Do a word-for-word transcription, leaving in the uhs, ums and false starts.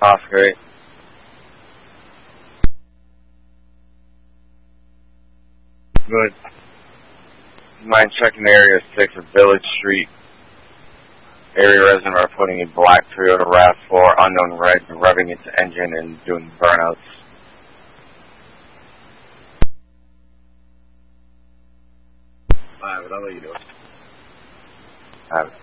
Oscar eight. Good. Mind checking area six of Village Street. Area resident are putting a black Toyota RAV four unknown red, revving its engine and doing burnouts. Alright, what I'll let you do. Alright.